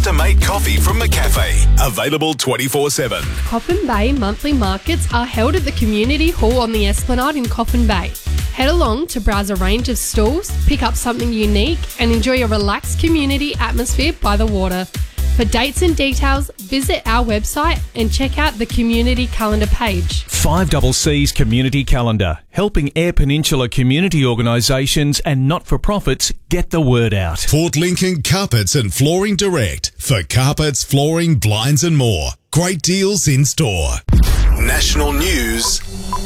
custom-made coffee from McCafe. Available 24/7. Coffin Bay monthly markets are held at the Community Hall on the Esplanade in Coffin Bay. Head along to browse a range of stalls, pick up something unique and enjoy a relaxed community atmosphere by the water. For dates and details, visit our website and check out the community calendar page. 5CC's Community Calendar, helping Eyre Peninsula community organisations and not-for-profits get the word out. Port Lincoln Carpets and Flooring Direct. For carpets, flooring, blinds and more. Great deals in store. National news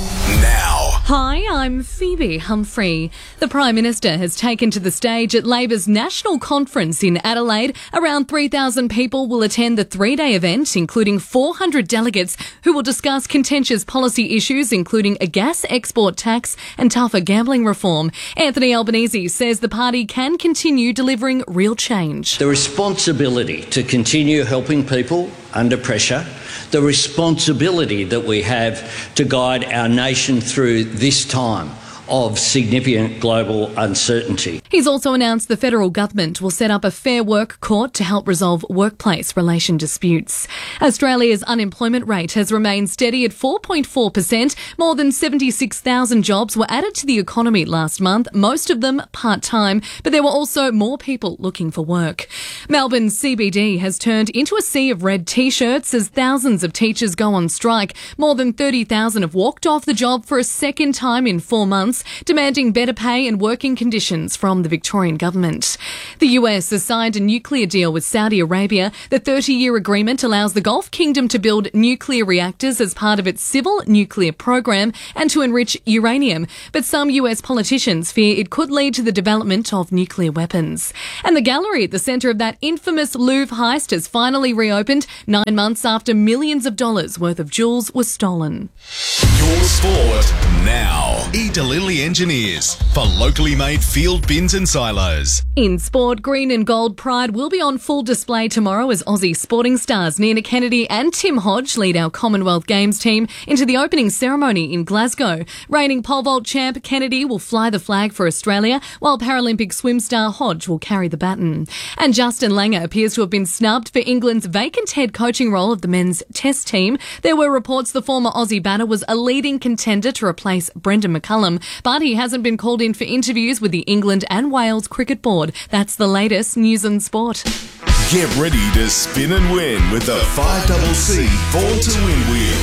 now. Hi, I'm Phoebe Humphrey. The Prime Minister has taken to the stage at Labor's National Conference in Adelaide. Around 3,000 people will attend the three-day event, including 400 delegates who will discuss contentious policy issues, including a gas export tax and tougher gambling reform. Anthony Albanese says the party can continue delivering real change. The responsibility to continue helping people under pressure, the responsibility that we have to guide our nation through this time of significant global uncertainty. He's also announced the federal government will set up a Fair Work court to help resolve workplace relation disputes. Australia's unemployment rate has remained steady at 4.4%. More than 76,000 jobs were added to the economy last month, most of them part-time, but there were also more people looking for work. Melbourne's CBD has turned into a sea of red T-shirts as thousands of teachers go on strike. More than 30,000 have walked off the job for a second time in 4 months, demanding better pay and working conditions from the Victorian government. The US has signed a nuclear deal with Saudi Arabia. The 30-year agreement allows the Gulf Kingdom to build nuclear reactors as part of its civil nuclear program and to enrich uranium. But some US politicians fear it could lead to the development of nuclear weapons. And the gallery at the centre of that infamous Louvre heist has finally reopened 9 months after millions of dollars worth of jewels were stolen. Your sport now. E-Delili Engineers for locally made field bins and silos. In sport, green and gold pride will be on full display tomorrow as Aussie sporting stars Nina Kennedy and Tim Hodge lead our Commonwealth Games team into the opening ceremony in Glasgow. Reigning pole vault champ Kennedy will fly the flag for Australia, while Paralympic swim star Hodge will carry the baton. And Justin Langer appears to have been snubbed for England's vacant head coaching role of the men's test team. There were reports the former Aussie batter was a leading contender to replace Brendan McCullum, but he hasn't been called in for interviews with the England and Wales Cricket Board. That's the latest news and sport. Get ready to spin and win with the 5CC Born to Win wheel.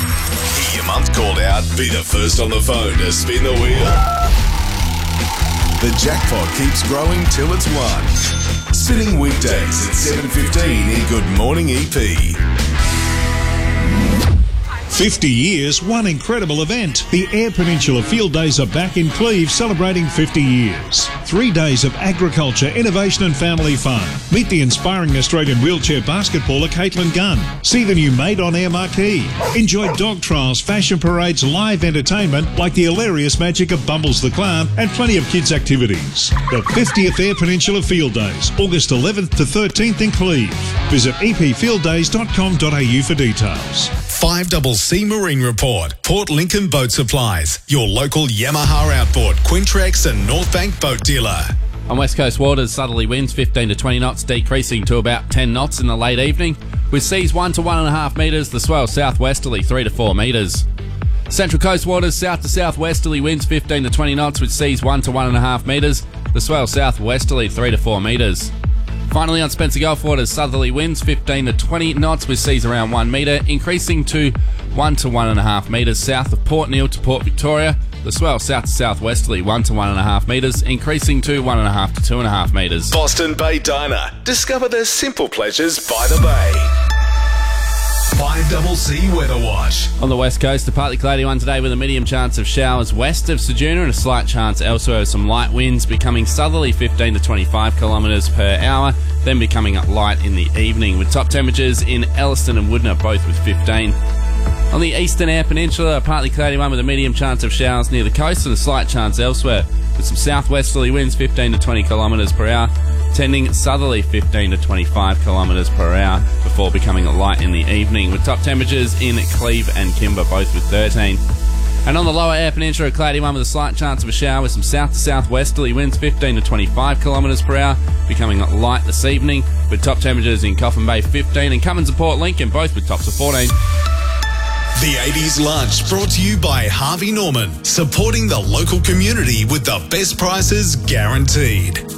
Hear your month called out, be the first on the phone to spin the wheel. The jackpot keeps growing till it's won. Spinning weekdays at 7:15 in Good Morning EP. 50 years, one incredible event. The Eyre Peninsula Field Days are back in Cleve, celebrating 50 years. 3 days of agriculture, innovation and family fun. Meet the inspiring Australian wheelchair basketballer Caitlin Gunn. See the new Made on Air marquee. Enjoy dog trials, fashion parades, live entertainment like the hilarious magic of Bumbles the Clown and plenty of kids' activities. The 50th Eyre Peninsula Field Days, August 11th to 13th in Cleve. Visit epfielddays.com.au for details. 5CC Marine Report. Port Lincoln Boat Supplies. Your local Yamaha Outboard, Quintrex and North Bank boat dealer. On West Coast waters, southerly winds 15 to 20 knots, decreasing to about 10 knots in the late evening, with seas 1 to 1.5 metres, the swell southwesterly 3 to 4 metres. Central Coast waters, south to southwesterly winds 15 to 20 knots, with seas 1 to 1.5 metres, the swell southwesterly 3 to 4 metres. Finally, on Spencer Gulf waters, southerly winds 15 to 20 knots with seas around 1 metre, increasing to 1 to 1.5 metres south of Port Neal to Port Victoria. The swell south to southwesterly 1 to 1.5 metres, increasing to 1.5 to 2.5 metres. Boston Bay Diner. Discover the simple pleasures by the bay. 5CC Weather Watch. On the west coast, a partly cloudy one today with a medium chance of showers west of Ceduna and a slight chance elsewhere of some light winds, becoming southerly 15 to 25 kilometres per hour, then becoming light in the evening, with top temperatures in Elliston and Woodner both with 15. On the eastern Eyre Peninsula, a partly cloudy one with a medium chance of showers near the coast and a slight chance elsewhere, with some southwesterly winds 15 to 20 kilometres per hour, tending southerly 15 to 25 kilometres per hour before becoming light in the evening, with top temperatures in Cleve and Kimber both with 13. And on the lower Eyre Peninsula, a cloudy one with a slight chance of a shower with some south to southwesterly winds 15 to 25 kilometres per hour, becoming light this evening, with top temperatures in Coffin Bay 15 and Cummins and Port Lincoln both with tops of 14. The 80s Lunch, brought to you by Harvey Norman, supporting the local community with the best prices guaranteed.